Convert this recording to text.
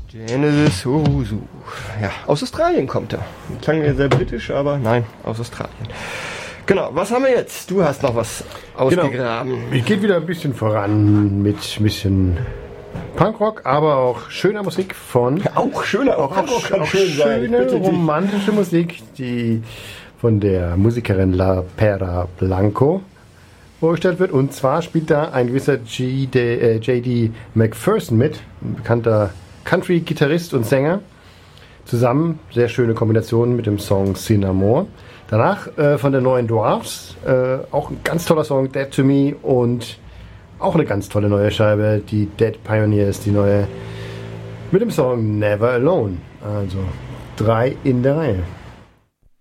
Genesis Owusu. Ja, aus Australien kommt er. Klang mir sehr britisch, aber nein, aus Australien. Genau, was haben wir jetzt? Du hast noch was ausgegraben. Genau. Ich gehe wieder ein bisschen voran mit ein bisschen Punkrock, aber auch schöner Musik von... Auch schöner, auch Punkrock kann schön sein. Schöne, romantische Musik, die von der Musikerin La Pera Blanco vorgestellt wird. Und zwar spielt da ein gewisser J.D. McPherson mit, ein bekannter Country-Gitarrist und Sänger. Zusammen, sehr schöne Kombination mit dem Song Cinnamon. Danach von der neuen Dwarfs, auch ein ganz toller Song, Dead to Me, und auch eine ganz tolle neue Scheibe, die Dead Pioneers, die neue, mit dem Song Never Alone. Also 3 in der Reihe.